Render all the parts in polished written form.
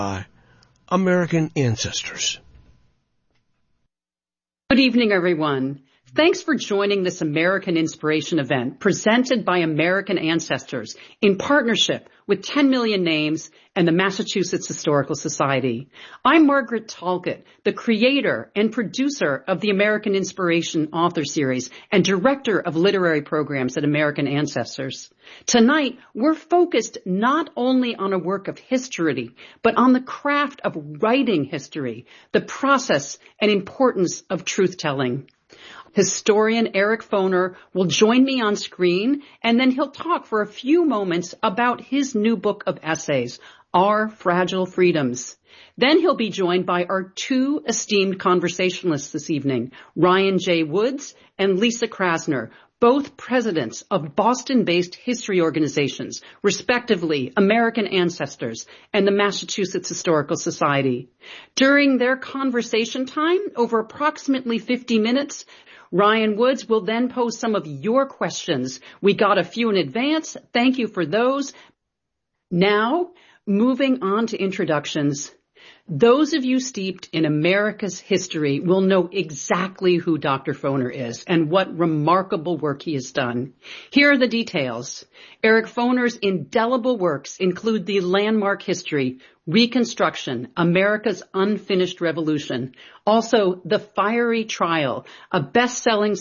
by American Ancestors. Good evening, everyone. Thanks for joining this American Inspiration event presented by American Ancestors in partnership with 10 Million Names and the Massachusetts Historical Society. I'm Margaret Talcott, the creator and producer of the American Inspiration Author Series and director of literary programs at American Ancestors. Tonight, we're focused not only on a work of history, but on the craft of writing history, the process and importance of truth-telling. Historian Eric Foner will join me on screen, and then he'll talk for a few moments about his new book of essays, Our Fragile Freedoms. Then he'll be joined by our two esteemed conversationalists this evening, Ryan J. Woods and Lisa Krasner, both presidents of Boston-based history organizations, respectively American Ancestors and the Massachusetts Historical Society. During their conversation time, over approximately 50 minutes, Ryan Woods will then pose some of your questions. We got a few in advance. Thank you for those. Now, moving on to introductions. Those of you steeped in America's history will know exactly who Dr. Foner is and what remarkable work he has done. Here are the details. Eric Foner's indelible works include the landmark history, Reconstruction, America's Unfinished Revolution. Also, The Fiery Trial, a best-selling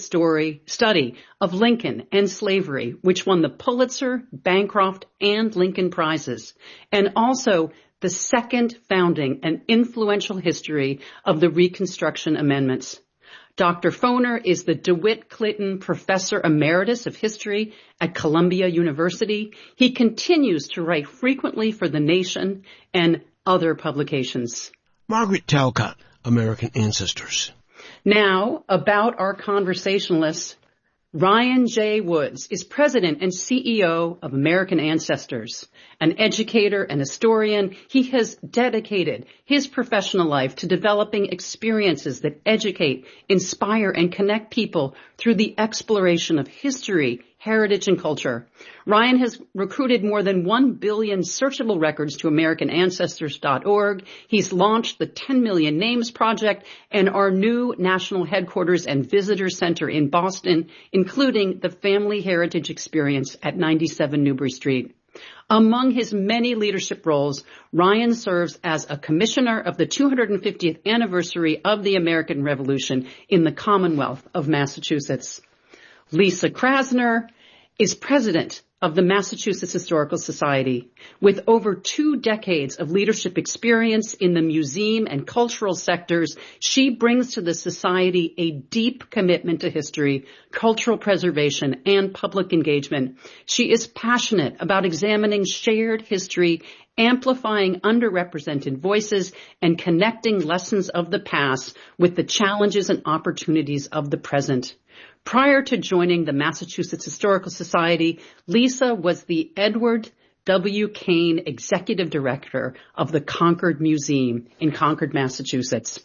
study of Lincoln and slavery, which won the Pulitzer, Bancroft, and Lincoln Prizes. And also, the second founding and influential history of the Reconstruction Amendments. Dr. Foner is the DeWitt Clinton Professor Emeritus of History at Columbia University. He continues to write frequently for The Nation and other publications. Margaret Talcott, American Ancestors. Now, about our conversationalists. Ryan J. Woods is president and CEO of American Ancestors. An educator and historian, he has dedicated his professional life to developing experiences that educate, inspire, and connect people through the exploration of history, heritage, and culture. Ryan has recruited more than 1 billion searchable records to AmericanAncestors.org. He's launched the 10 Million Names Project and our new national headquarters and visitor center in Boston, including the Family Heritage Experience at 97 Newbury Street. Among his many leadership roles, Ryan serves as a commissioner of the 250th anniversary of the American Revolution in the Commonwealth of Massachusetts. Lisa Krasner is president of the Massachusetts Historical Society. With over 2 decades of leadership experience in the museum and cultural sectors, she brings to the society a deep commitment to history, cultural preservation, and public engagement. She is passionate about examining shared history, amplifying underrepresented voices, and connecting lessons of the past with the challenges and opportunities of the present. Prior to joining the Massachusetts Historical Society, Lisa was the Edward W. Kane Executive Director of the Concord Museum in Concord, Massachusetts.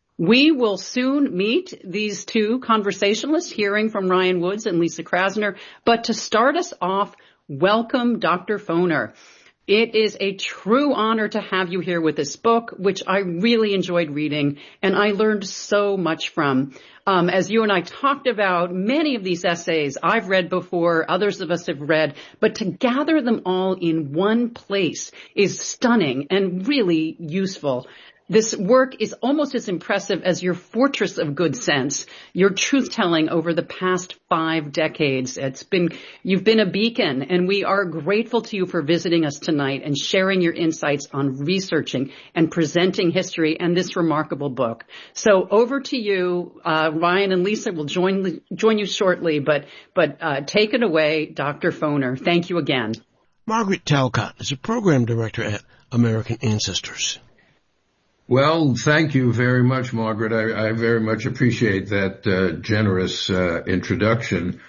We will soon meet these two conversationalists, hearing from Ryan Woods and Lisa Krasner. But to start us off, welcome, Dr. Foner. It is a true honor to have you here with this book, which I really enjoyed reading, and I learned so much from. As you and I talked about, many of these essays I've read before, others of us have read, but to gather them all in one place is stunning and really useful. This work is almost as impressive as your fortress of good sense, your truth-telling over the past 5 decades. You've been a beacon, and we are grateful to you for visiting us tonight and sharing your insights on researching and presenting history and this remarkable book. So over to you. Ryan and Lisa will join you shortly, but take it away, Dr. Foner. Thank you again. Margaret Talcott is a program director at American Ancestors. Well, thank you very much, Margaret. I very much appreciate that generous introduction.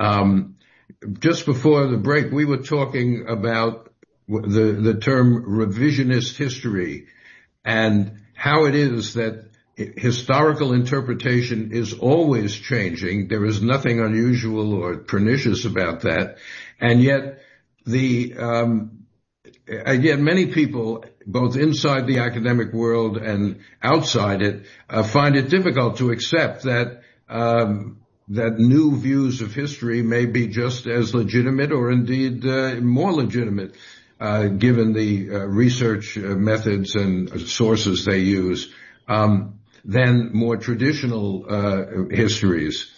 Just before the break, we were talking about the term revisionist history and how it is that historical interpretation is always changing. There is nothing unusual or pernicious about that. And yet yet many people, both inside the academic world and outside it, find it difficult to accept that that new views of history may be just as legitimate, or indeed more legitimate, given the research methods and sources they use, than more traditional histories.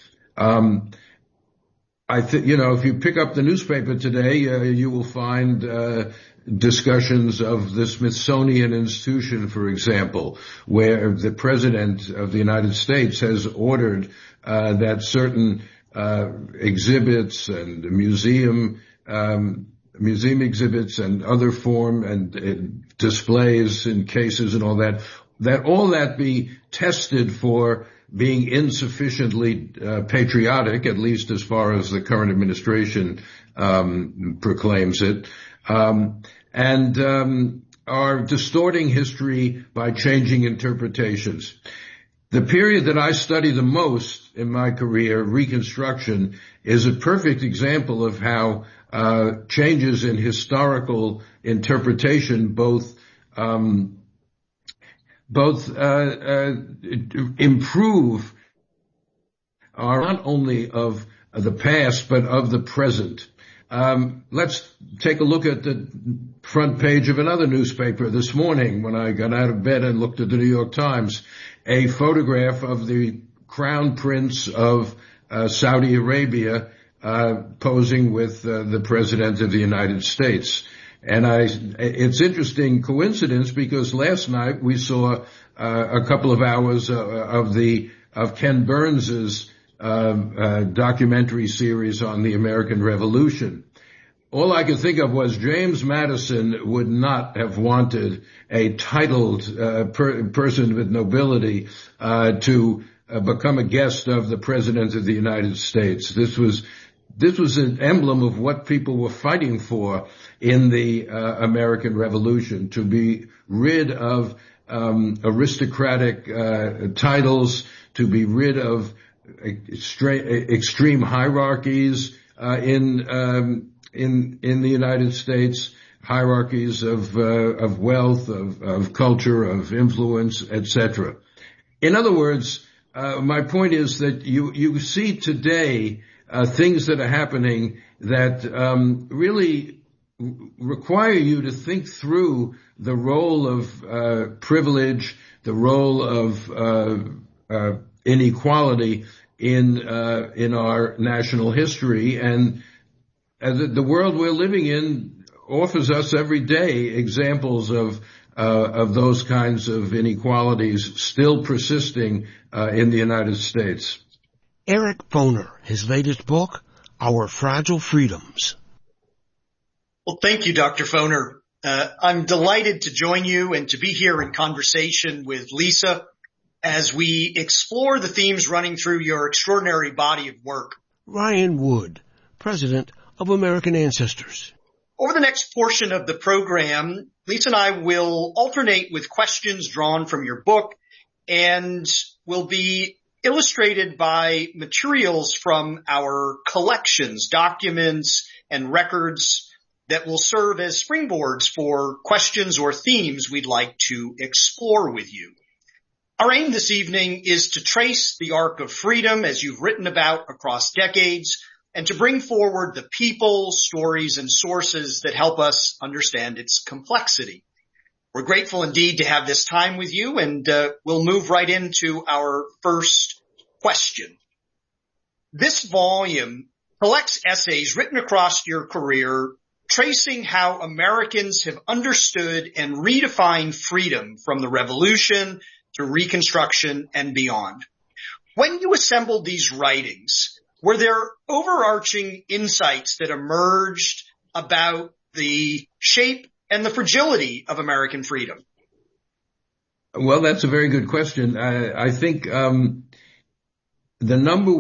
If you pick up the newspaper today, you will find discussions of the Smithsonian Institution, for example, where the President of the United States has ordered that certain exhibits and museum exhibits and other form and displays and cases and all that be tested for being insufficiently patriotic, at least as far as the current administration proclaims it, and are distorting history by changing interpretations. The period that I study the most in my career, Reconstruction, is a perfect example of how changes in historical interpretation both improve are not only of the past but of the present. Let's take a look at the front page of another newspaper this morning when I got out of bed and looked at the New York Times, a photograph of the Crown Prince of Saudi Arabia posing with the President of the United States. And it's interesting coincidence because last night we saw a couple of hours of Ken Burns's documentary series on the American Revolution. All I could think of was James Madison would not have wanted a titled person with nobility to become a guest of the President of the United States. This was an emblem of what people were fighting for in the American Revolution, to be rid of aristocratic titles, to be rid of extreme hierarchies in the United States, hierarchies of wealth, of culture, of influence, etc. In other words, my point is that you see today things that are happening that really require you to think through the role of privilege, the role of inequality in our national history, and the world we're living in offers us every day examples of those kinds of inequalities still persisting in the United States. Eric Foner, his latest book, Our Fragile Freedoms. Well, thank you, Dr. Foner. I'm delighted to join you and to be here in conversation with Lisa as we explore the themes running through your extraordinary body of work. Ryan Wood, President of American Ancestors. Over the next portion of the program, Lisa and I will alternate with questions drawn from your book and will be illustrated by materials from our collections, documents, and records that will serve as springboards for questions or themes we'd like to explore with you. Our aim this evening is to trace the arc of freedom as you've written about across decades, and to bring forward the people, stories, and sources that help us understand its complexity. We're grateful indeed to have this time with you, and we'll move right into our first question. This volume collects essays written across your career, tracing how Americans have understood and redefined freedom from the Revolution to Reconstruction and beyond. When you assembled these writings, were there overarching insights that emerged about the shape and the fragility of American freedom? Well, that's a very good question. I think the number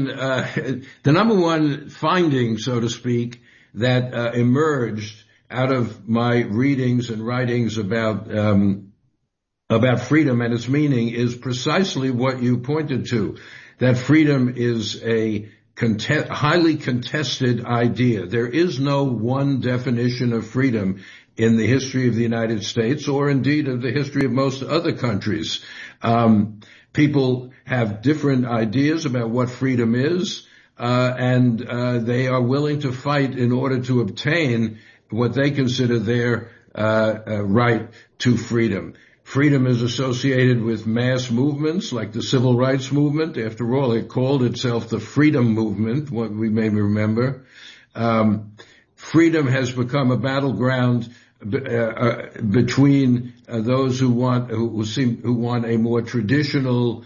one finding, so to speak, that emerged out of my readings and writings about freedom and its meaning is precisely what you pointed to, that freedom is a highly contested idea. There is no one definition of freedom, in the history of the United States, or indeed of the history of most other countries. People have different ideas about what freedom is, and they are willing to fight in order to obtain what they consider their right to freedom. Freedom is associated with mass movements like the Civil Rights Movement. After all, it called itself the Freedom Movement, what we may remember. Freedom has become a battleground between those who want a more traditional,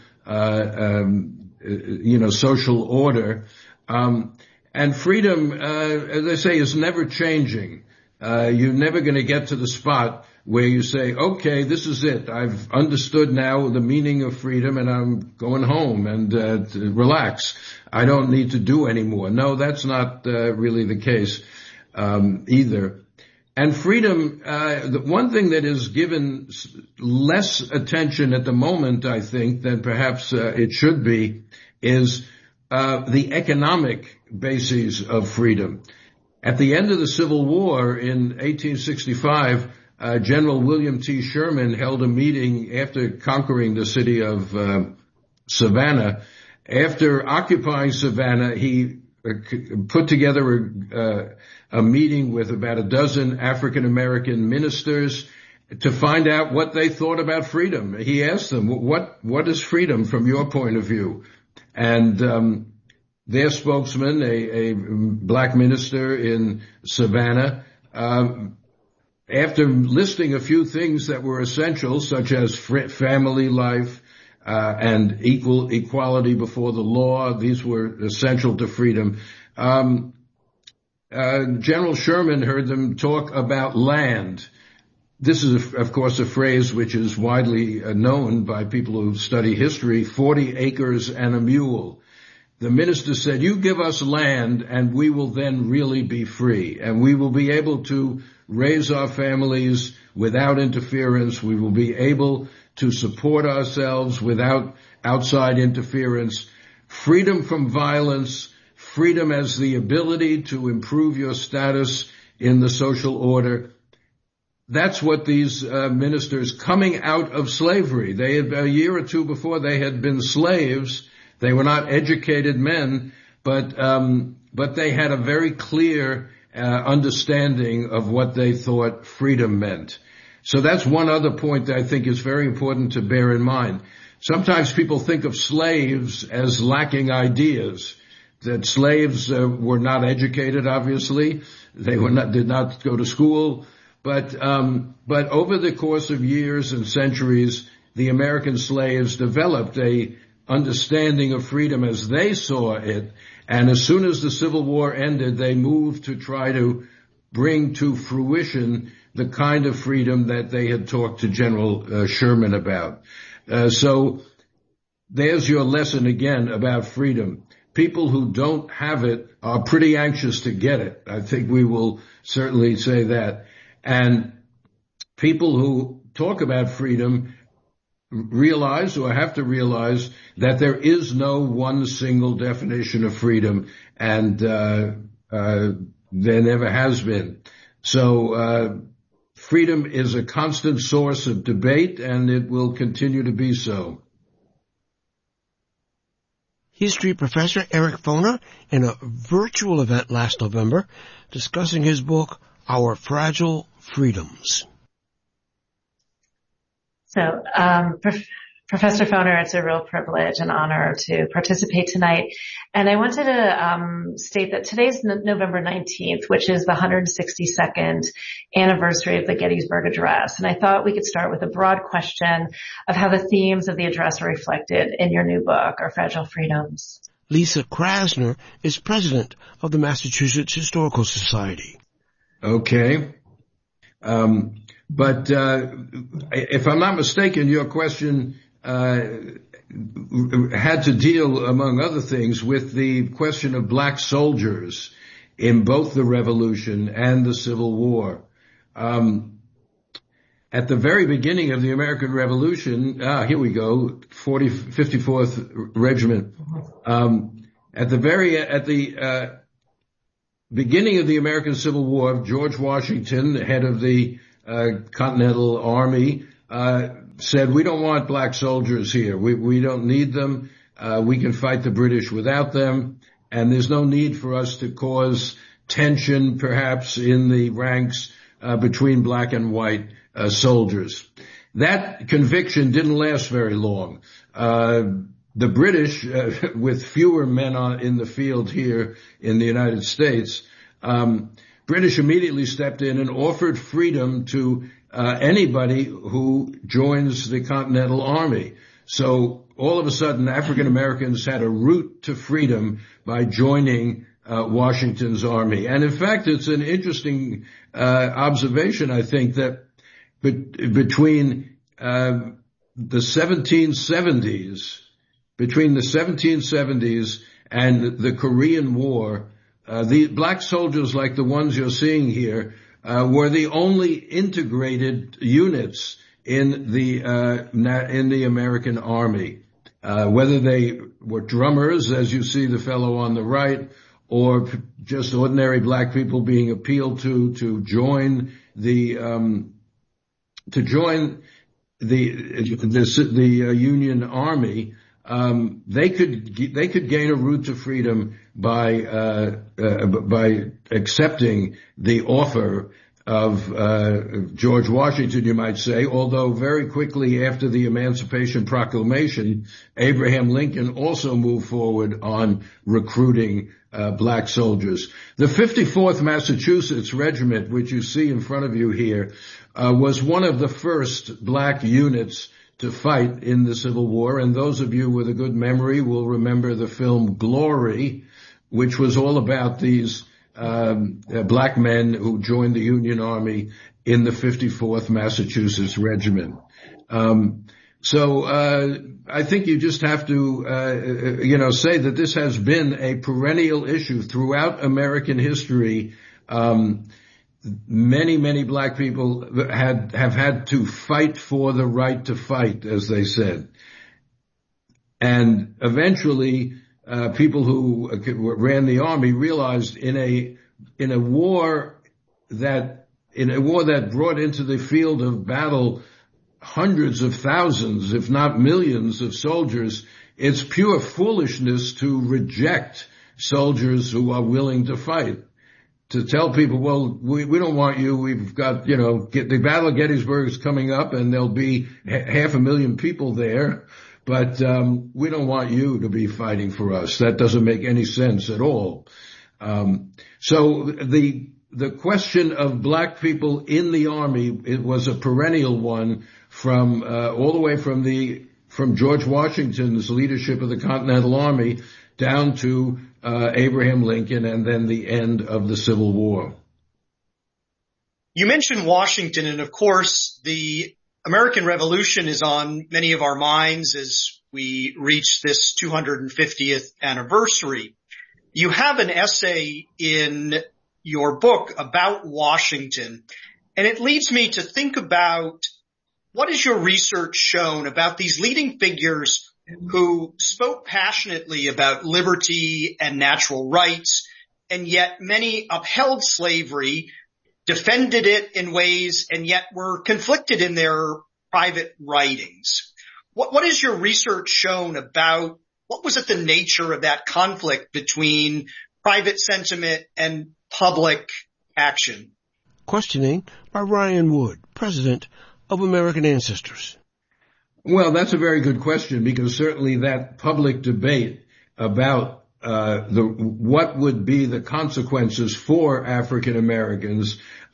social order. And freedom, as I say, is never changing. You're never going to get to the spot where you say, okay, this is it. I've understood now the meaning of freedom and I'm going home and relax. I don't need to do anymore. No, that's not really the case either. And freedom, the one thing that is given less attention at the moment, I think, than perhaps it should be, is the economic bases of freedom. At the end of the Civil War in 1865, General William T. Sherman held a meeting after conquering the city of Savannah. After occupying Savannah, he put together a meeting with about a dozen African-American ministers to find out what they thought about freedom. He asked them, what is freedom from your point of view? And their spokesman, a black minister in Savannah, after listing a few things that were essential, such as family life and equality before the law, these were essential to freedom. General Sherman heard them talk about land. This is, of course, a phrase which is widely known by people who study history, 40 acres and a mule. The minister said, you give us land and we will then really be free, and we will be able to raise our families without interference. We will be able to support ourselves without outside interference. Freedom from violence, freedom as the ability to improve your status in the social order. That's what these ministers coming out of slavery, they had, a year or two before, they had been slaves. They were not educated men, but they had a very clear understanding of what they thought freedom meant. So that's one other point that I think is very important to bear in mind. Sometimes people think of slaves as lacking ideas, that slaves were not educated, obviously. They did not go to school. But over the course of years and centuries, the American slaves developed a understanding of freedom as they saw it. And as soon as the Civil War ended, they moved to try to bring to fruition the kind of freedom that they had talked to General Sherman about. So there's your lesson again about freedom. People who don't have it are pretty anxious to get it. I think we will certainly say that. And people who talk about freedom realize, or have to realize, that there is no one single definition of freedom, and there never has been. So freedom is a constant source of debate, and it will continue to be so. History professor Eric Foner in a virtual event last November discussing his book, Our Fragile Freedoms. So, Professor Foner, it's a real privilege and honor to participate tonight. And I wanted to state that today's November 19th, which is the 162nd anniversary of the Gettysburg Address. And I thought we could start with a broad question of how the themes of the address are reflected in your new book, Our Fragile Freedoms. Lisa Krasner is president of the Massachusetts Historical Society. Okay. But if I'm not mistaken, your question had to deal, among other things, with the question of black soldiers in both the Revolution and the Civil War. At the very beginning of the American Revolution, here we go, 54th Regiment. beginning of the American Civil War, George Washington, head of the Continental Army, said, we don't want black soldiers here. We don't need them. We can fight the British without them. And there's no need for us to cause tension, perhaps, in the ranks between black and white soldiers. That conviction didn't last very long. The British, with fewer men in the field here in the United States, British immediately stepped in and offered freedom to anybody who joins the Continental Army. So all of a sudden, African Americans had a route to freedom by joining Washington's army. And in fact, it's an interesting observation, I think, that between the 1770s and the Korean War, the black soldiers like the ones you're seeing here were the only integrated units in the American Army. Whether they were drummers, as you see the fellow on the right, or just ordinary black people being appealed to join the Union Army, they could gain a route to freedom by accepting the offer of George Washington, you might say, although very quickly after the Emancipation Proclamation, Abraham Lincoln also moved forward on recruiting black soldiers. The 54th Massachusetts Regiment, which you see in front of you here, was one of the first black units to fight in the Civil War, and those of you with a good memory will remember the film Glory, which was all about these black men who joined the Union Army in the 54th Massachusetts Regiment. So I think you just have to, say that this has been a perennial issue throughout American history. Many black people have had to fight for the right to fight, as they said. And eventually, people who ran the army realized in a war that brought into the field of battle hundreds of thousands, if not millions of soldiers, it's pure foolishness to reject soldiers who are willing to fight. To tell people, well, we don't want you. We've got, the Battle of Gettysburg is coming up and there'll be 500,000 people there. But we don't want you to be fighting for us. That doesn't make any sense at all. So the question of black people in the army, it was a perennial one from all the way from George Washington's leadership of the Continental Army down to Abraham Lincoln and then the end of the Civil War. You mentioned Washington, and of course the American Revolution is on many of our minds as we reach this 250th anniversary. You have an essay in your book about Washington, and it leads me to think about what has your research shown about these leading figures who spoke passionately about liberty and natural rights, and yet many upheld slavery, defended it in ways, and yet were conflicted in their private writings. What has your research shown about what was at the nature of that conflict between private sentiment and public action? Questioning by Ryan Wood, president of American Ancestors. Well, that's a very good question, because certainly that public debate about what would be the consequences for African Americans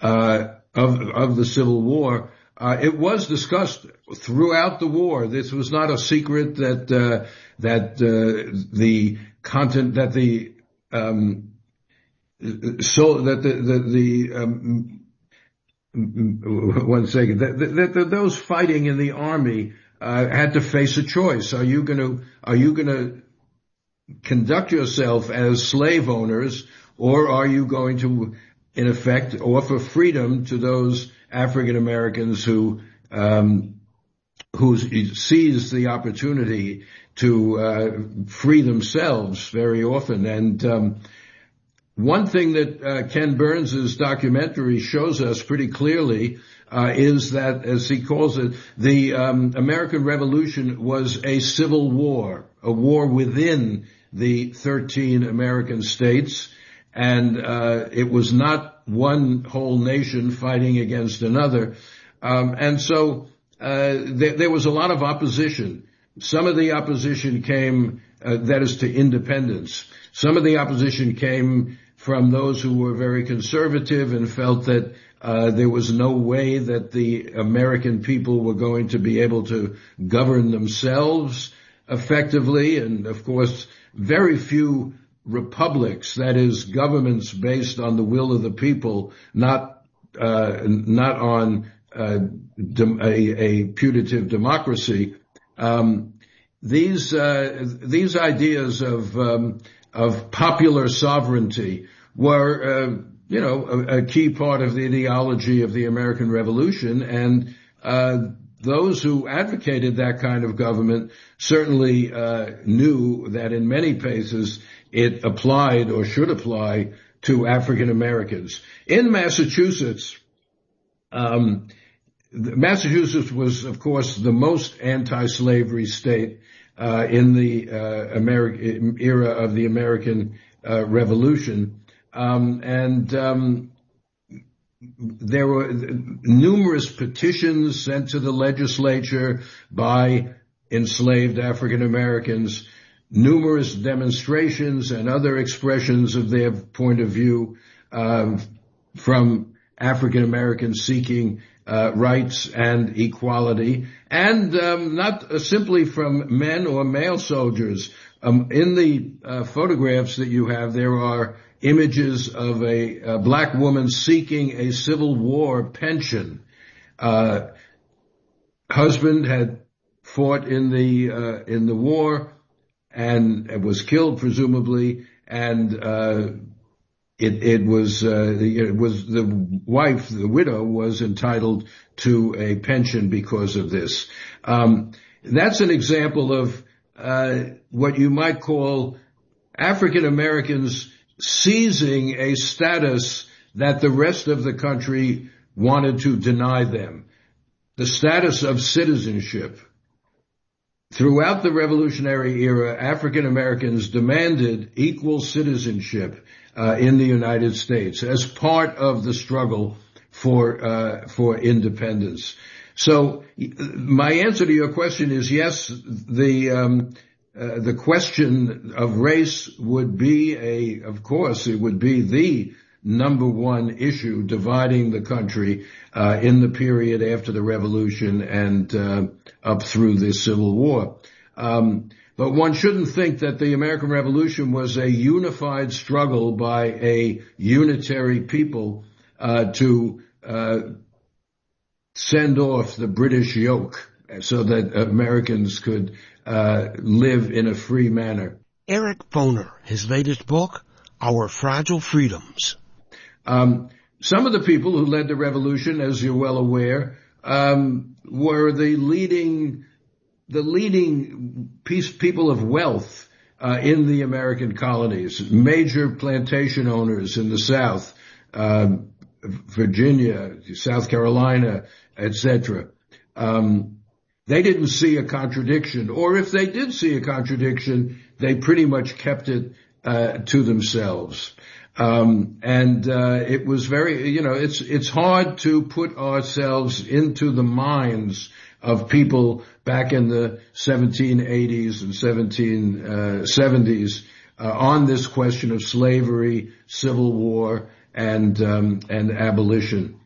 of the Civil War, it was discussed throughout the war. This was not a secret that those fighting in the army had to face a choice. Are you going to conduct yourself as slave owners, or are you going to, in effect, offer freedom to those African Americans who seized the opportunity to free themselves very often? And one thing that Ken Burns' documentary shows us pretty clearly is that, as he calls it, the American Revolution was a civil war, a war within the 13 American states, and it was not one whole nation fighting against another. And so there was a lot of opposition. Some of the opposition came, that is, to independence. Some of the opposition came from those who were very conservative and felt that there was no way that the American people were going to be able to govern themselves effectively. And, of course, very few republics, that is, governments based on the will of the people, not on a putative democracy. These ideas of popular sovereignty were, a key part of the ideology of the American Revolution, and those who advocated that kind of government certainly knew that in many cases it applied or should apply to African Americans. In Massachusetts, Massachusetts was, of course, the most anti-slavery state in the era of the American Revolution, and there were numerous petitions sent to the legislature by enslaved African Americans, numerous demonstrations and other expressions of their point of view from African Americans seeking rights and equality, and not simply from men or male soldiers. In the photographs that you have, there are images of a black woman seeking a Civil War pension. Husband had fought in the war and was killed, presumably, and it was the wife, the widow, was entitled to a pension because of this. That's an example of what you might call African Americans seizing a status that the rest of the country wanted to deny them, the status of citizenship. Throughout the Revolutionary era, African Americans demanded equal citizenship in the United States as part of the struggle for independence. So my answer to your question is yes, the question of race would be of course, it would be the number one issue dividing the country in the period after the Revolution and up through the Civil War. But one shouldn't think that the American Revolution was a unified struggle by a unitary people to send off the British yoke so that Americans could live in a free manner. Eric Foner, his latest book, Our Fragile Freedoms. Some of the people who led the revolution, as you're well aware, were the leading people of wealth in the American colonies, major plantation owners in the South, Virginia, South Carolina, etc. They didn't see a contradiction, or if they did see a contradiction, they pretty much kept it to themselves. It was very, it's hard to put ourselves into the minds of people back in the 1780s and 1770s on this question of slavery, Civil War, and abolition.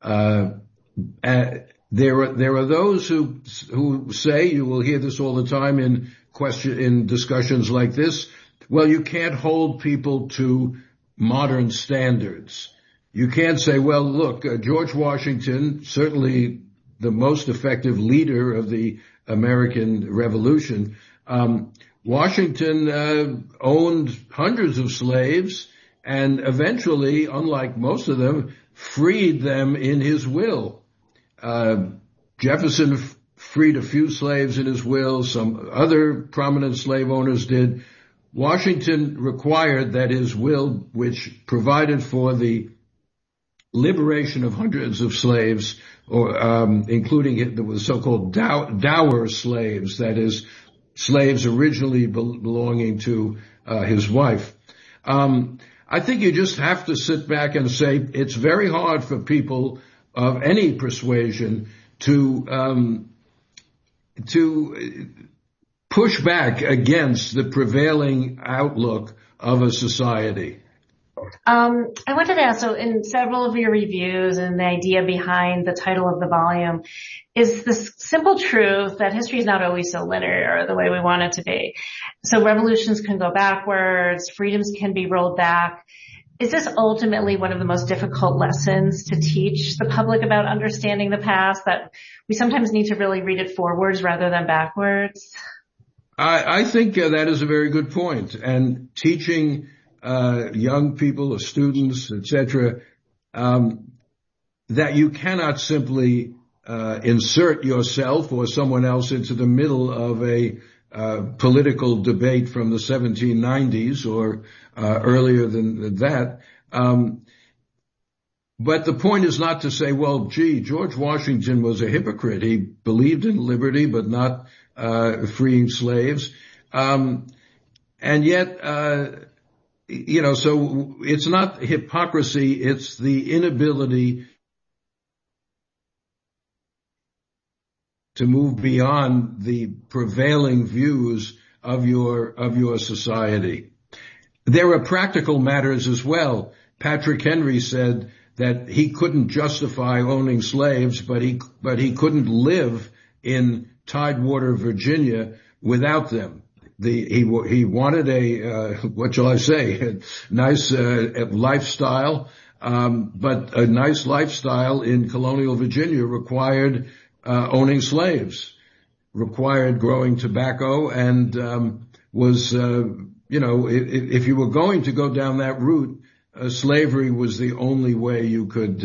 There are those who say, you will hear this all the time in discussions like this, well, you can't hold people to modern standards. You can't say, well, look, George Washington, certainly the most effective leader of the American Revolution, Washington owned hundreds of slaves and eventually, unlike most of them, freed them in his will. Jefferson freed a few slaves in his will. Some other prominent slave owners did. Washington required that his will, which provided for the liberation of hundreds of slaves, or including the so-called dower slaves, that is, slaves originally belonging to his wife. I think you just have to sit back and say it's very hard for people of any persuasion to push back against the prevailing outlook of a society. I wanted to ask, so in several of your reviews and the idea behind the title of the volume is the simple truth that history is not always so linear the way we want it to be. So revolutions can go backwards, freedoms can be rolled back. Is this ultimately one of the most difficult lessons to teach the public about understanding the past, that we sometimes need to really read it forwards rather than backwards? I think that is a very good point. And teaching young people or students, etc., that you cannot simply insert yourself or someone else into the middle of a political debate from the 1790s or earlier than that. But the point is not to say, well, gee, George Washington was a hypocrite. He believed in liberty, but not freeing slaves. And yet, so it's not hypocrisy, it's the inability to move beyond the prevailing views of your society. There are practical matters as well. Patrick Henry said that he couldn't justify owning slaves, but he couldn't live in Tidewater, Virginia without them. He wanted a nice lifestyle, but a nice lifestyle in colonial Virginia required owning slaves, required growing tobacco, and if you were going to go down that route, slavery was the only way you could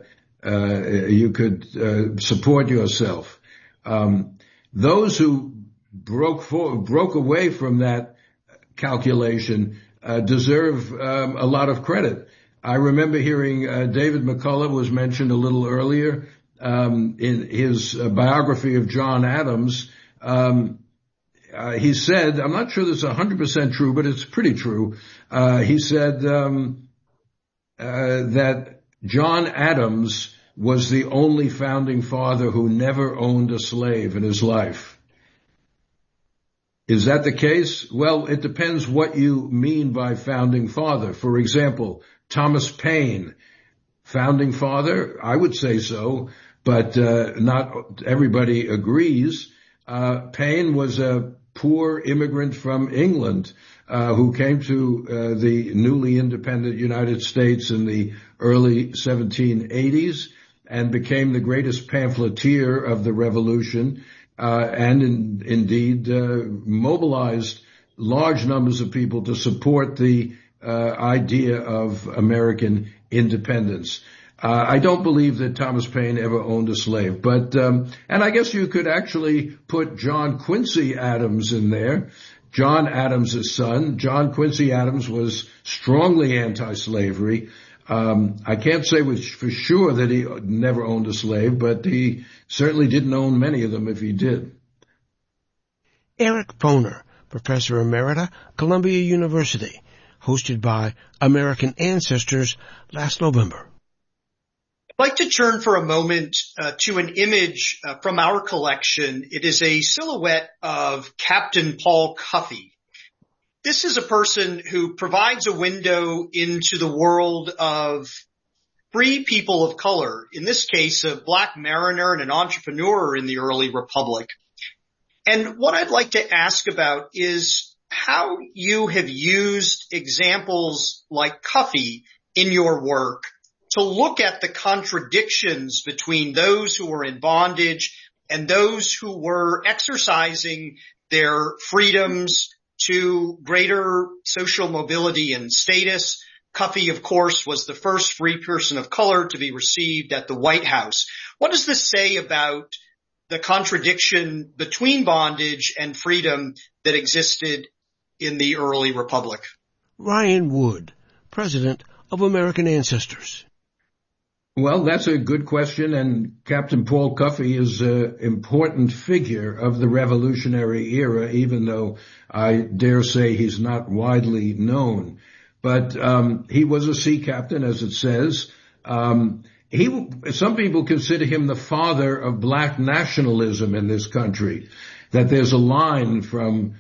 support yourself. Those who broke away from that calculation deserve a lot of credit. I remember hearing David McCullough was mentioned a little earlier in his biography of John Adams. He said, I'm not sure this is 100% true, but it's pretty true. He said that John Adams was the only founding father who never owned a slave in his life. Is that the case? Well, it depends what you mean by founding father. For example, Thomas Paine, founding father, I would say so, but not everybody agrees. Paine was a poor immigrant from England who came to the newly independent United States in the early 1780s and became the greatest pamphleteer of the Revolution, and indeed mobilized large numbers of people to support the idea of American independence. I don't believe that Thomas Paine ever owned a slave, but and I guess you could actually put John Quincy Adams in there. John Adams' son. John Quincy Adams was strongly anti-slavery. I can't say for sure that he never owned a slave, but he certainly didn't own many of them if he did. Eric Foner, Professor Emerita, Columbia University, hosted by American Ancestors last November. I'd like to turn for a moment to an image from our collection. It is a silhouette of Captain Paul Cuffey. This is a person who provides a window into the world of free people of color, in this case, a black mariner and an entrepreneur in the early republic. And what I'd like to ask about is how you have used examples like Cuffey in your work to look at the contradictions between those who were in bondage and those who were exercising their freedoms to greater social mobility and status. Cuffey, of course, was the first free person of color to be received at the White House. What does this say about the contradiction between bondage and freedom that existed in the early republic? Ryan Wood, president of American Ancestors. Well, that's a good question, and Captain Paul Cuffey is an important figure of the Revolutionary era, even though I dare say he's not widely known. But he was a sea captain, as it says. Some people consider him the father of black nationalism in this country, that there's a line from,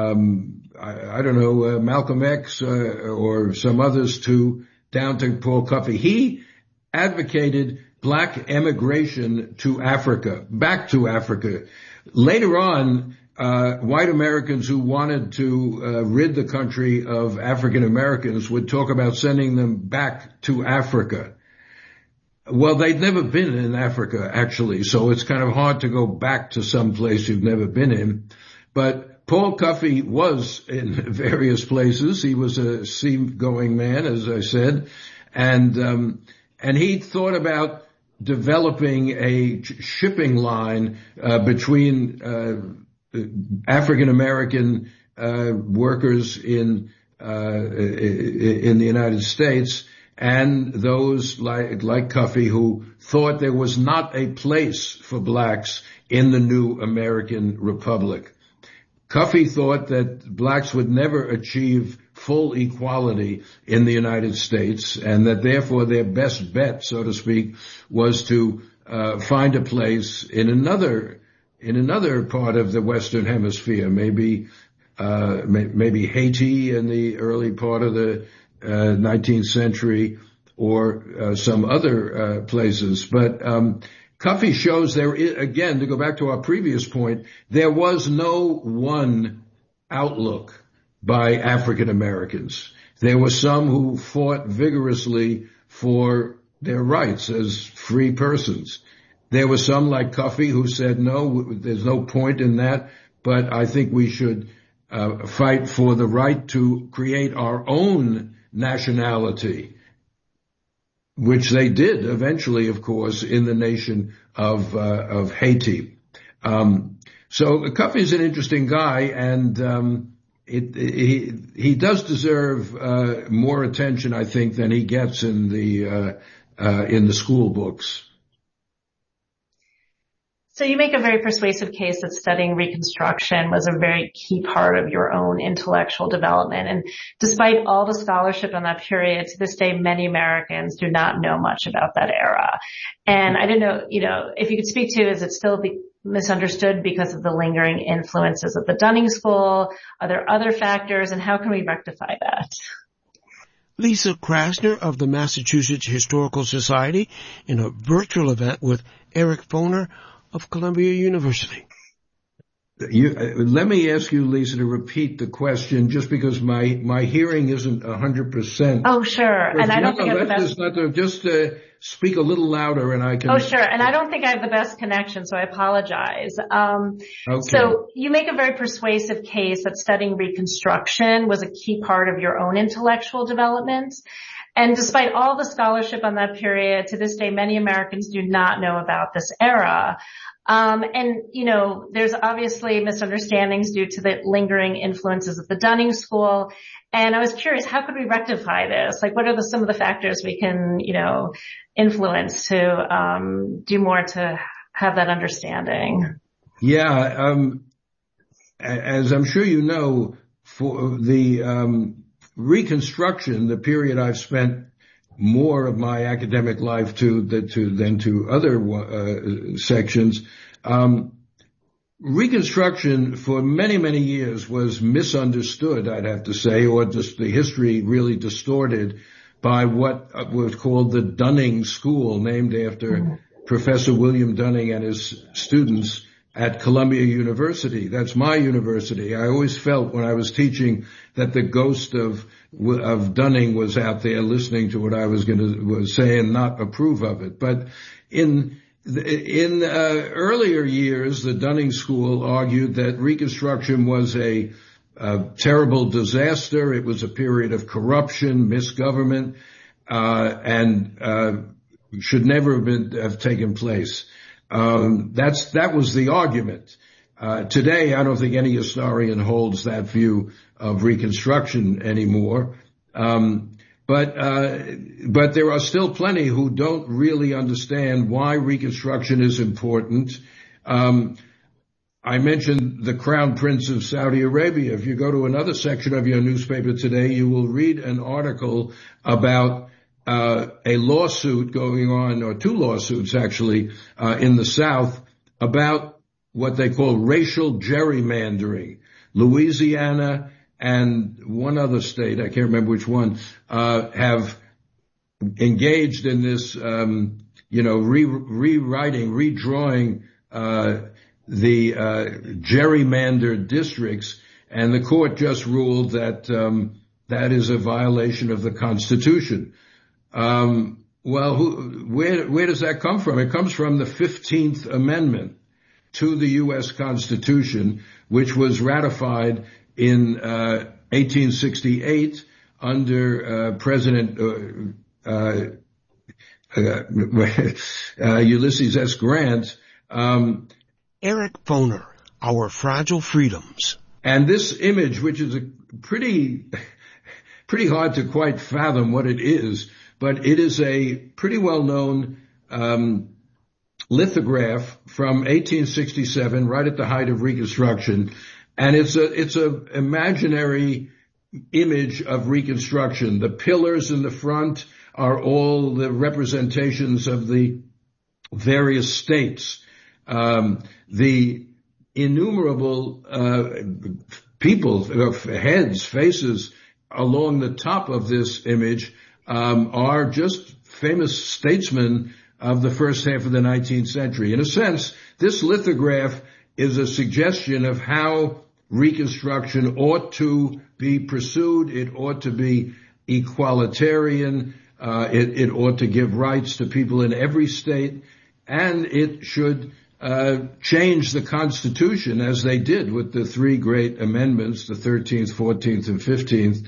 Malcolm X or some others down to Paul Cuffey. He advocated black emigration to Africa, back to Africa. Later on, white Americans who wanted to rid the country of African Americans would talk about sending them back to Africa. Well, they'd never been in Africa, actually, so it's kind of hard to go back to some place you've never been in. But Paul Cuffey was in various places. He was a seagoing man, as I said, and he thought about developing a shipping line between African American workers in the United States and those like Cuffey who thought there was not a place for blacks in the new American Republic. Cuffey thought that blacks would never achieve full equality in the United States, and that therefore their best bet, so to speak, was to find a place in another part of the Western Hemisphere, maybe Haiti in the early part of the 19th century, or some other places. But Cuffey shows there, again, to go back to our previous point, there was no one outlook by African Americans. There were some who fought vigorously for their rights as free persons. There were some like Cuffey who said, no, there's no point in that, but I think we should fight for the right to create our own nationality, which they did eventually, of course, in the nation of Haiti. So Cuffey's an interesting guy, and he does deserve more attention, I think, than he gets in the school books. So you make a very persuasive case that studying Reconstruction was a very key part of your own intellectual development. And despite all the scholarship on that period, to this day, many Americans do not know much about that era. And I didn't know, if you could speak to, is it still misunderstood because of the lingering influences of the Dunning School? Are there other factors, and how can we rectify that? Lisa Krasner of the Massachusetts Historical Society in a virtual event with Eric Foner of Columbia University. Let me ask you, Lisa, to repeat the question, just because my hearing isn't 100%. Oh, sure. And I don't think I have the best. Just speak a little louder, and I can. Oh, sure. And I don't think I have the best connection, so I apologize. Okay. So you make a very persuasive case that studying Reconstruction was a key part of your own intellectual development. And despite all the scholarship on that period, to this day, many Americans do not know about this era. There's obviously misunderstandings due to the lingering influences of the Dunning School. And I was curious, how could we rectify this? Like, what are some of the factors we can, influence to do more to have that understanding? Yeah. As I'm sure you know, for the Reconstruction, the period I've spent more of my academic life than to other sections, Reconstruction for many, many years was misunderstood, I'd have to say, or just the history really distorted by what was called the Dunning School, named after Professor William Dunning and his students at Columbia University. That's my university. I always felt when I was teaching that the ghost of Dunning was out there listening to what I was going to say and not approve of it. But in earlier years, the Dunning School argued that Reconstruction was a terrible disaster. It was a period of corruption, misgovernment, and should never have taken place. That was the argument. Today, I don't think any historian holds that view of Reconstruction anymore. But there are still plenty who don't really understand why Reconstruction is important. I mentioned the Crown Prince of Saudi Arabia. If you go to another section of your newspaper today, you will read an article about a lawsuit going on, or two lawsuits actually, in the South about what they call racial gerrymandering. Louisiana and one other state, I can't remember which one, have engaged in this, rewriting, redrawing, the gerrymandered districts, and the court just ruled that that is a violation of the Constitution. Where does that come from? It comes from the 15th Amendment to the U.S. Constitution, which was ratified in 1868 under President Ulysses S. Grant. Eric Foner, Our Fragile Freedoms. And this image, which is pretty hard to quite fathom what it is, but it is a pretty well-known lithograph from 1867, right at the height of Reconstruction, and it's a imaginary image of Reconstruction. The pillars in the front are all the representations of the various states. The innumerable people, heads, faces along the top of this image are just famous statesmen of the first half of the 19th century. In a sense, this lithograph is a suggestion of how Reconstruction ought to be pursued. It ought to be equalitarian. It ought to give rights to people in every state, and it should change the Constitution, as they did with the three great amendments, the 13th, 14th, and 15th,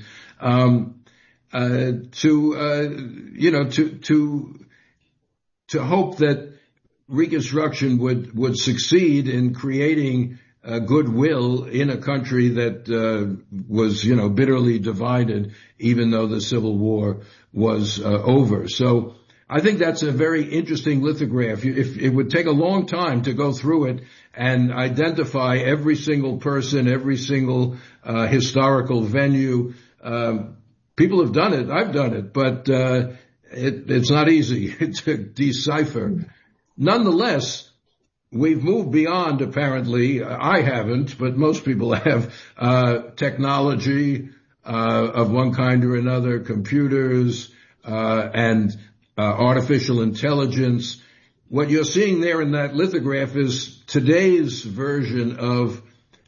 to hope that Reconstruction would succeed in creating goodwill in a country that was, bitterly divided, even though the Civil War was over. So I think that's a very interesting lithograph. If it would take a long time to go through it and identify every single person, every single historical venue. People have done it. I've done it, but it's not easy to decipher. Nonetheless, we've moved beyond, apparently. I haven't, but most people have, technology of one kind or another, computers and artificial intelligence. What you're seeing there in that lithograph is today's version of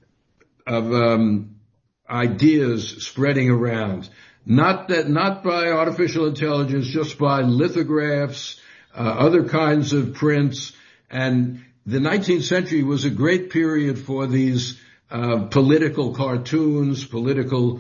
ideas spreading around. Not by artificial intelligence, just by lithographs, other kinds of prints. And the 19th century was a great period for these political cartoons, political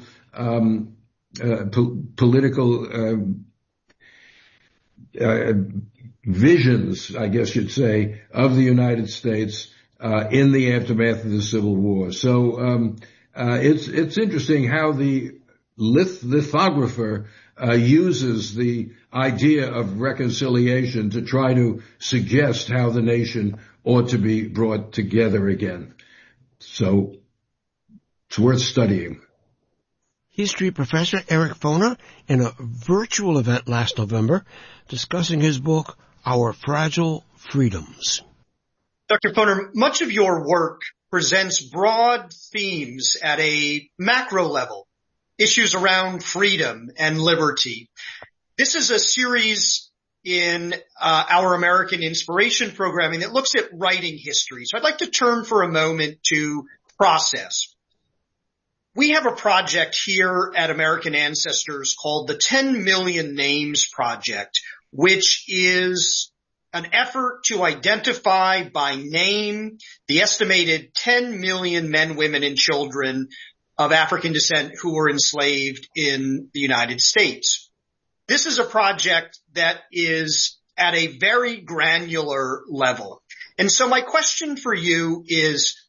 visions, I guess you'd say, of the United States in the aftermath of the Civil War. So it's interesting how the lithographer uses the idea of reconciliation to try to suggest how the nation ought to be brought together again. So it's worth studying. History professor Eric Foner in a virtual event last November discussing his book, Our Fragile Freedoms. Dr. Foner, much of your work presents broad themes at a macro level, issues around freedom and liberty. This is a series in our American Inspiration programming that looks at writing history. So I'd like to turn for a moment to process. We have a project here at American Ancestors called the 10 Million Names Project, which is an effort to identify by name the estimated 10 million men, women, and children of African descent who were enslaved in the United States. This is a project that is at a very granular level. And so my question for you is,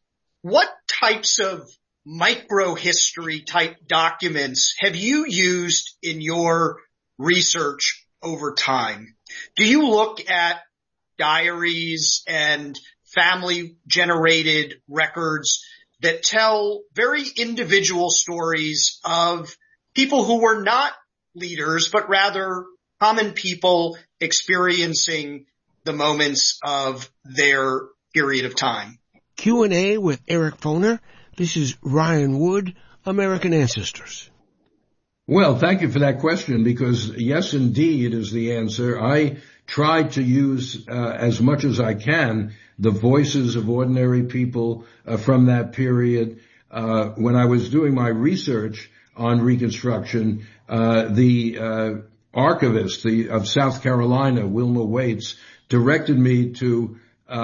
what types of microhistory type documents have you used in your research over time? Do you look at diaries and family generated records that tell very individual stories of people who were not leaders, but rather common people experiencing the moments of their period of time? Q&A with Eric Foner. This is Ryan Wood, American Ancestors. Well, thank you for that question, because yes, indeed, is the answer. I try to use as much as I can the voices of ordinary people from that period. When I was doing my research on Reconstruction, the archivist of South Carolina, Wilma Waits, directed me to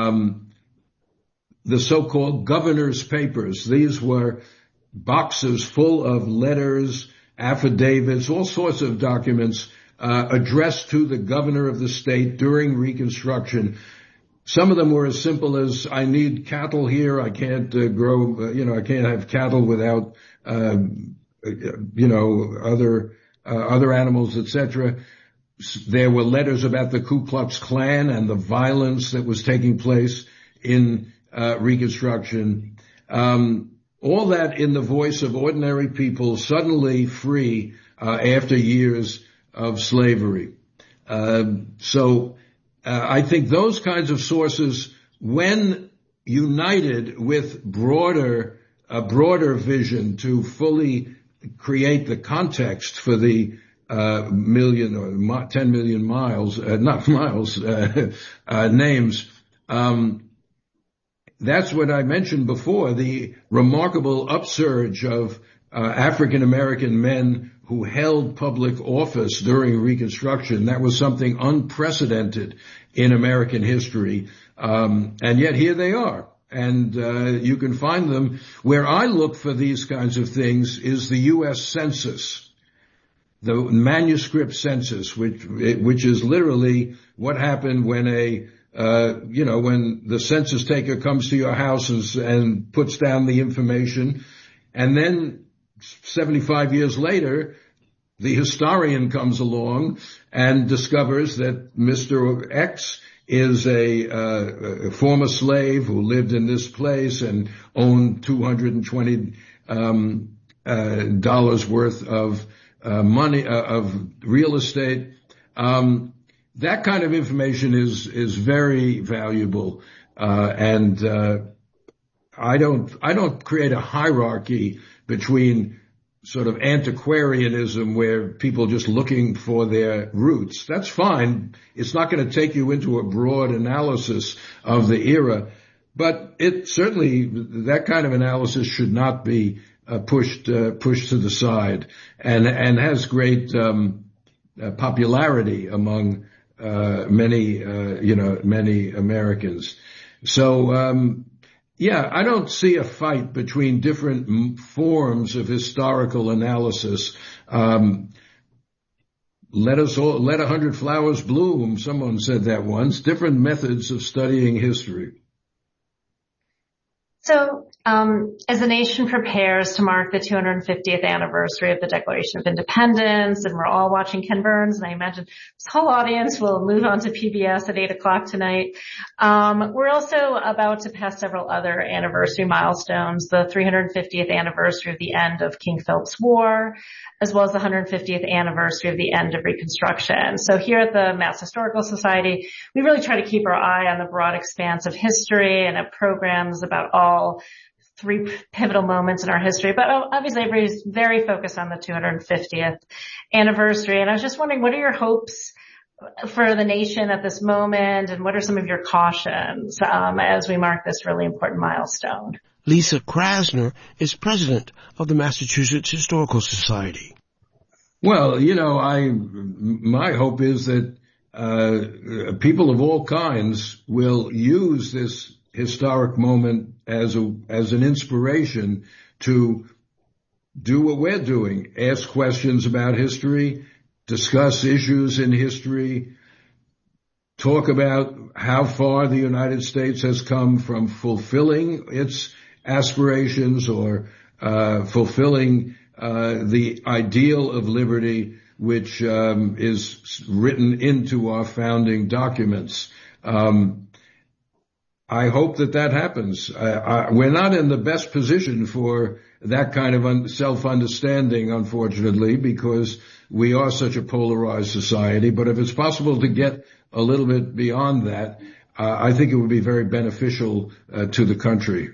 the so-called governor's papers. These were boxes full of letters, affidavits, all sorts of documents addressed to the governor of the state during Reconstruction. Some of them were as simple as, I need cattle here. I can't grow, I can't have cattle without, other animals, etc. There were letters about the Ku Klux Klan and the violence that was taking place in Reconstruction. All that in the voice of ordinary people suddenly free after years of slavery. I think those kinds of sources, when united with a broader vision to fully create the context for the 10 million miles, names, that's what I mentioned before, the remarkable upsurge of African American men who held public office during Reconstruction. That was something unprecedented in American history. And yet here they are. And you can find them. Where I look for these kinds of things is the U.S. Census, the manuscript census, which is literally what happened when when the census taker comes to your house and puts down the information, and then 75 years later, the historian comes along and discovers that Mr. X is a former slave who lived in this place and owned $220 worth of money, of real estate. That kind of information is very valuable. And I don't create a hierarchy between sort of antiquarianism where people just looking for their roots. That's fine. It's not going to take you into a broad analysis of the era, but it certainly, that kind of analysis should not be pushed to the side, and has great popularity among many Americans. So I don't see a fight between different forms of historical analysis. Let 100 flowers bloom. Someone said that once. Different methods of studying history. So, as the nation prepares to mark the 250th anniversary of the Declaration of Independence, and we're all watching Ken Burns, and I imagine this whole audience will move on to PBS at 8:00 tonight. We're also about to pass several other anniversary milestones, the 350th anniversary of the end of King Philip's War, as well as the 150th anniversary of the end of Reconstruction. So here at the Mass Historical Society, we really try to keep our eye on the broad expanse of history and have programs about all three pivotal moments in our history. But obviously everybody's very focused on the 250th anniversary. And I was just wondering, what are your hopes for the nation at this moment, and what are some of your cautions as we mark this really important milestone? Lisa Krasner is president of the Massachusetts Historical Society. Well, my hope is that people of all kinds will use this historic moment as an inspiration to do what we're doing. Ask questions about history, discuss issues in history, talk about how far the United States has come from fulfilling its aspirations or fulfilling the ideal of liberty, which is written into our founding documents. I hope that happens. We're not in the best position for that kind of self-understanding, unfortunately, because we are such a polarized society. But if it's possible to get a little bit beyond that, I think it would be very beneficial to the country.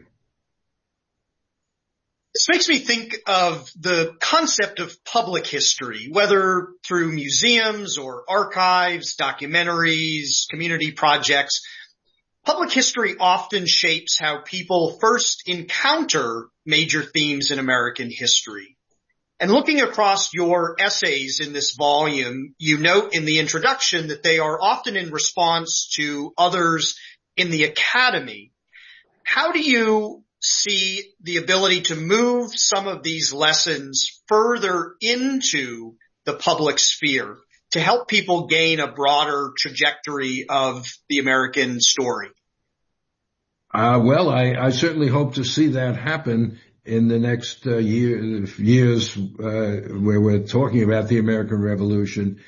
This makes me think of the concept of public history, whether through museums or archives, documentaries, community projects. Public history often shapes how people first encounter major themes in American history. And looking across your essays in this volume, you note in the introduction that they are often in response to others in the academy. How do you see the ability to move some of these lessons further into the public sphere to help people gain a broader trajectory of the American story? Well, I certainly hope to see that happen in the next years where we're talking about the American Revolution.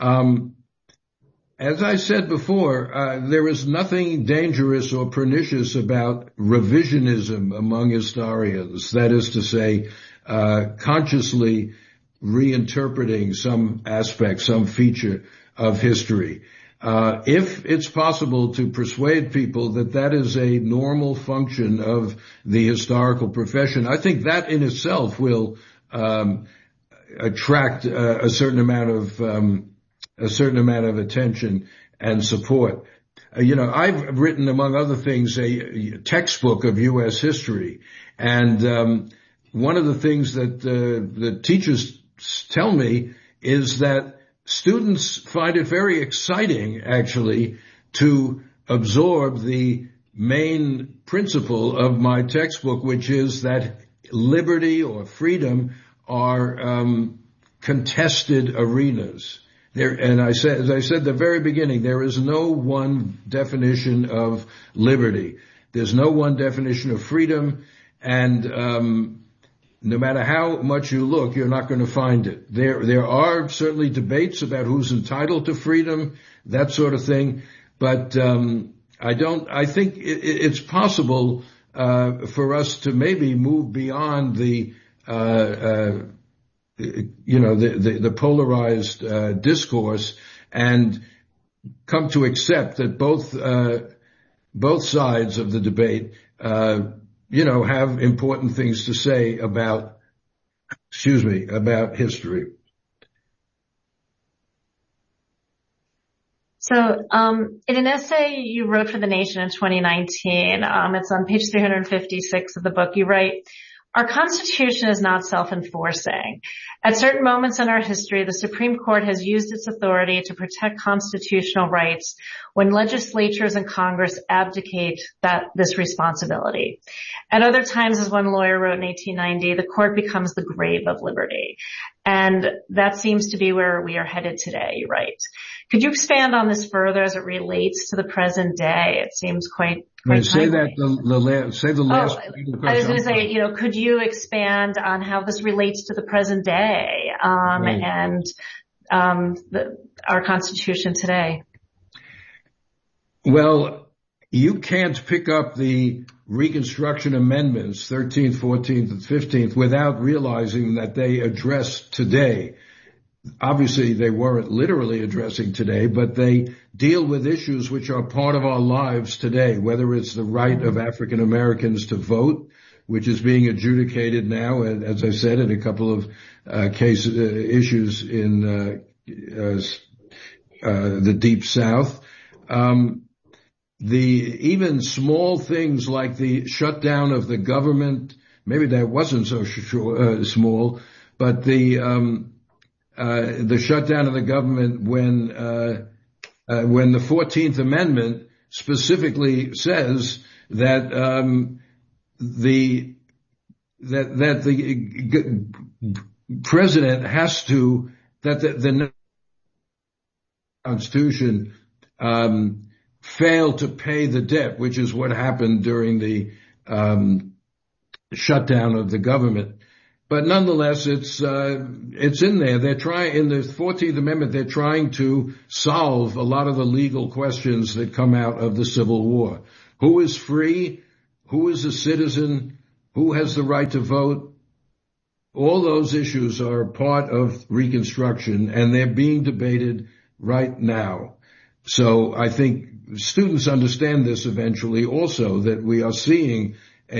As I said before, there is nothing dangerous or pernicious about revisionism among historians. That is to say, consciously reinterpreting some aspect, some feature of history. If it's possible to persuade people that is a normal function of the historical profession, I think that in itself will attract a certain amount of attention and support. I've written, among other things, a textbook of U.S. history, and one of the things that the teachers tell me is that students find it very exciting, actually, to absorb the main principle of my textbook, which is that liberty or freedom are contested arenas. And as I said at the very beginning, there is no one definition of liberty. There's no one definition of freedom, and no matter how much you look, you're not going to find it. There are certainly debates about who's entitled to freedom, that sort of thing, but I think it's possible for us to maybe move beyond the polarized discourse and come to accept that both sides of the debate have important things to say about history. So, in an essay you wrote for The Nation in 2019, it's on page 356 of the book, you write, "Our Constitution is not self-enforcing. At certain moments in our history, the Supreme Court has used its authority to protect constitutional rights when legislatures and Congress abdicate this responsibility. At other times, as one lawyer wrote in 1890, the court becomes the grave of liberty." And that seems to be where we are headed today, you write. Could you expand on this further as it relates to the present day? It seems quite say timely. Say the last. I was going to say, could you expand on how this relates to the present day, and our Constitution today? Well, you can't pick up the Reconstruction Amendments, 13th, 14th, and 15th, without realizing that they address today. Obviously, they weren't literally addressing today, but they deal with issues which are part of our lives today, whether it's the right of African Americans to vote, which is being adjudicated now, as I said, in a couple of issues in the Deep South. Even small things like the shutdown of the government, maybe that wasn't so small, but the shutdown of the government when the 14th Amendment specifically says that the president has to, that the Constitution fail to pay the debt, which is what happened during the shutdown of the government. But nonetheless, it's in there. They're trying, in the 14th Amendment, they're trying to solve a lot of the legal questions that come out of the Civil War. Who is free? Who is a citizen? Who has the right to vote? All those issues are part of Reconstruction, and they're being debated right now. So I think students understand this eventually also, that we are seeing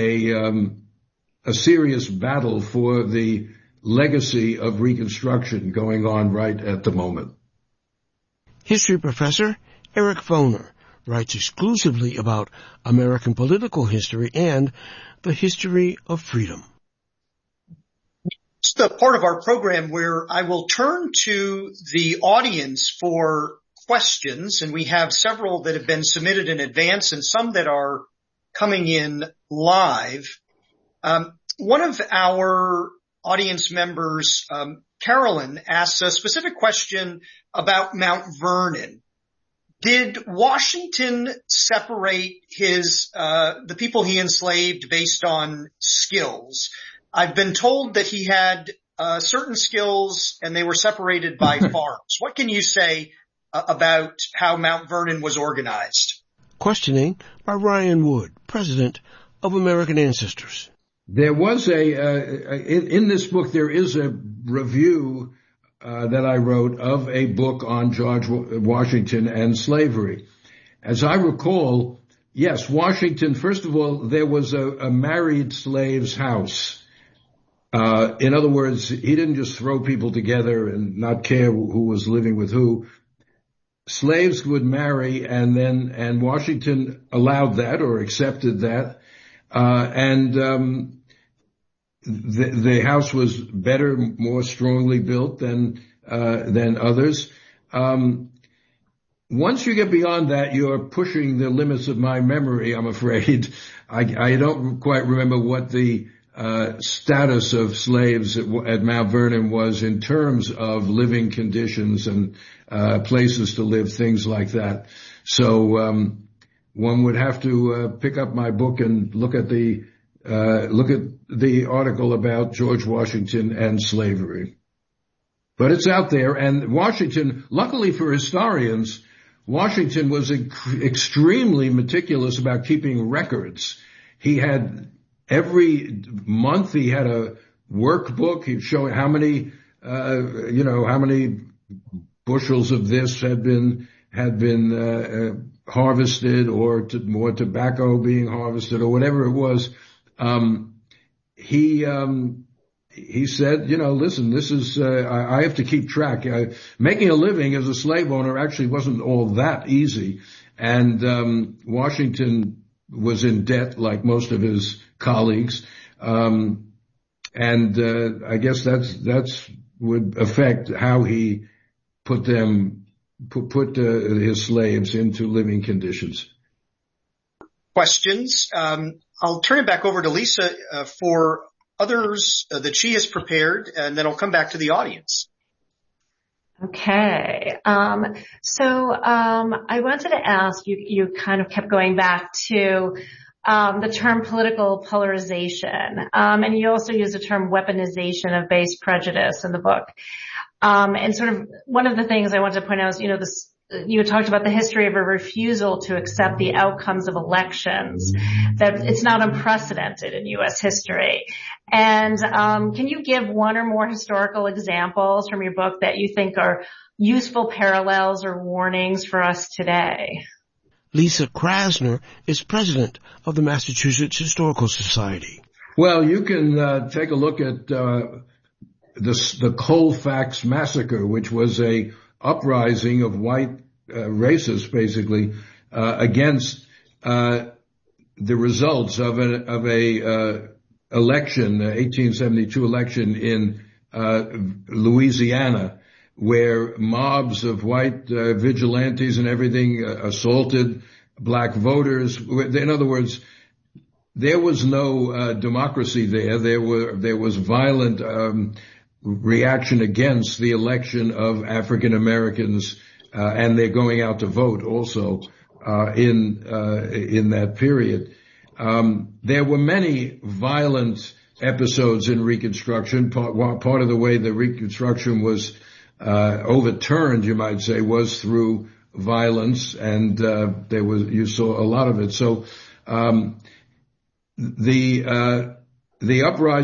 a serious battle for the legacy of Reconstruction going on right at the moment. History professor Eric Foner writes exclusively about American political history and the history of freedom. It's the part of our program where I will turn to the audience for questions, and we have several that have been submitted in advance and some that are coming in live. One of our audience members, Carolyn, asks a specific question about Mount Vernon. Did Washington separate the people he enslaved based on skills? I've been told that he had certain skills and they were separated by farms. What can you say about how Mount Vernon was organized? Questioning by Ryan Wood, president of American Ancestors. There was in this book, there is a review that I wrote of a book on George Washington and slavery. As I recall, yes, Washington, first of all, there was a married slave's house. In other words, he didn't just throw people together and not care who was living with who. Slaves would marry, and Washington allowed that or accepted that. The house was better, more strongly built than others. Once you get beyond that, you're pushing the limits of my memory, I'm afraid. I don't quite remember what the status of slaves at Mount Vernon was in terms of living conditions and places to live, things like that. So one would have to pick up my book and look at the article about George Washington and slavery. But it's out there, and Washington, luckily for historians, Washington was extremely meticulous about keeping records. He had every month he had a workbook. He'd show how many bushels of this had been harvested, or more tobacco being harvested, or whatever it was. He said, listen, this is, I have to keep track. Making a living as a slave owner actually wasn't all that easy. And, Washington was in debt like most of his colleagues. I guess that's would affect how he put his slaves into living conditions. Questions. I'll turn it back over to Lisa for others that she has prepared, and then I'll come back to the audience. Okay. So I wanted to ask, you kind of kept going back to the term political polarization, and you also used the term weaponization of base prejudice in the book. And sort of one of the things I wanted to point out is, you talked about the history of a refusal to accept the outcomes of elections, that it's not unprecedented in U.S. history. And can you give one or more historical examples from your book that you think are useful parallels or warnings for us today? Lisa Krasner is president of the Massachusetts Historical Society. Well, you can take a look at the Colfax Massacre, which was a uprising of white racists, basically, against the results of a election, 1872 election in Louisiana, where mobs of white vigilantes and everything assaulted black voters. In other words, there was no democracy there. There was violent reaction against the election of African Americans, and they're going out to vote also in that period. There were many violent episodes in Reconstruction. Part of the way the Reconstruction was overturned, you might say, was through violence, and you saw a lot of it. So the uprising